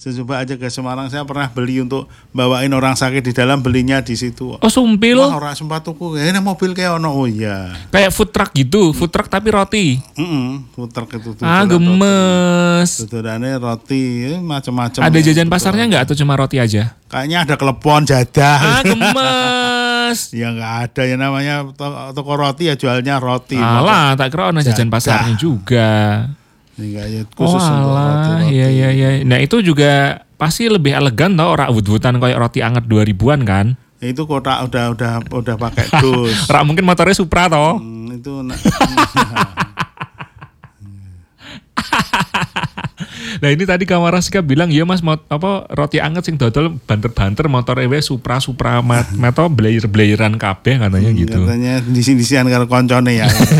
Coba aja ke Semarang, saya pernah beli untuk bawain orang sakit di dalam, belinya di situ. Oh sumpil. Wah ora sempat tuku, ini mobil kayak ono. Oh iya. Kayak food truck gitu, food truck tapi roti. Food truck itu. Gemes. Tutulannya roti, macam-macam. Ada jajan pasarnya nggak atau cuma roti aja? Kayaknya ada klepon jadah. Gemes. Ya nggak ada ya, namanya toko roti ya jualnya roti. Alah, tak kira ada jajan pasarnya juga. Ya, khusus untuk roti-roti. Iya. Nah itu juga pasti lebih elegan tau, ora wut-wutan kayak roti anget 2000-an kan? Itu kota udah pakai dus. Ora mungkin motornya Supra toh. Itu Nah ini tadi Kamarasika bilang ya Mas roti anget sing dodol banter-banter motor ewe Supra meto blayer-blayeran kabeh katanya gitu. Katanya disi-disian karo koncone ya.